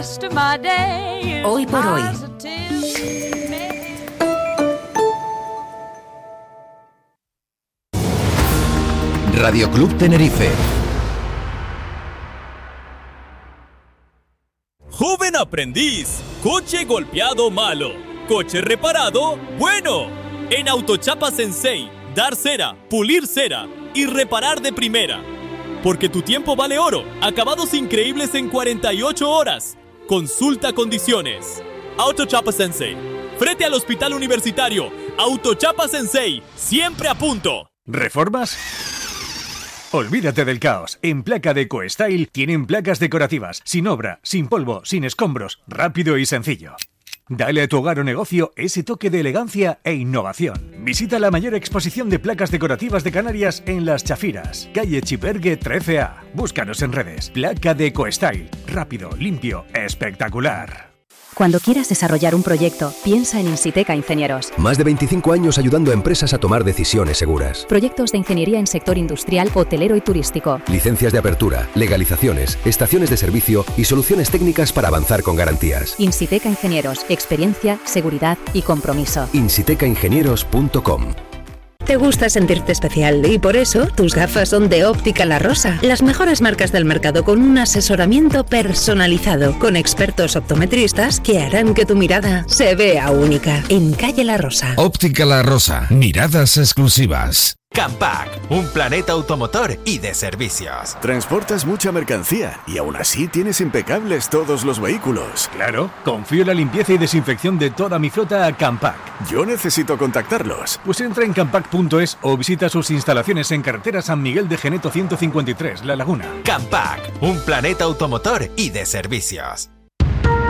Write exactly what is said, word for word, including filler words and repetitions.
Hoy por hoy. Radio Club Tenerife. Joven aprendiz, coche golpeado malo, coche reparado bueno. En Autochapa Sensei, dar cera, pulir cera y reparar de primera. Porque tu tiempo vale oro, acabados increíbles en cuarenta y ocho horas. Consulta condiciones. Autochapa Sensei, frente al Hospital Universitario. Autochapa Sensei, siempre a punto. ¿Reformas? Olvídate del caos. En Placa de Eco-Style tienen placas decorativas, sin obra, sin polvo, sin escombros, rápido y sencillo. Dale a tu hogar o negocio ese toque de elegancia e innovación. Visita la mayor exposición de placas decorativas de Canarias en Las Chafiras, calle Chipergue trece A. Búscanos en redes. Placa de Eco-Style. Rápido, limpio, espectacular. Cuando quieras desarrollar un proyecto, piensa en Insiteca Ingenieros. Más de veinticinco años ayudando a empresas a tomar decisiones seguras. Proyectos de ingeniería en sector industrial, hotelero y turístico. Licencias de apertura, legalizaciones, estaciones de servicio y soluciones técnicas para avanzar con garantías. Insiteca Ingenieros. Experiencia, seguridad y compromiso. insiteca ingenieros punto com. Te gusta sentirte especial y por eso tus gafas son de Óptica La Rosa. Las mejores marcas del mercado con un asesoramiento personalizado, con expertos optometristas que harán que tu mirada se vea única. En Calle La Rosa. Óptica La Rosa. Miradas exclusivas. Campac, un planeta automotor y de servicios. Transportas mucha mercancía y aún así tienes impecables todos los vehículos. Claro, confío la limpieza y desinfección de toda mi flota a Campac. Yo necesito contactarlos. Pues entra en campac punto es o visita sus instalaciones en carretera San Miguel de Geneto ciento cincuenta y tres, La Laguna. Campac, un planeta automotor y de servicios.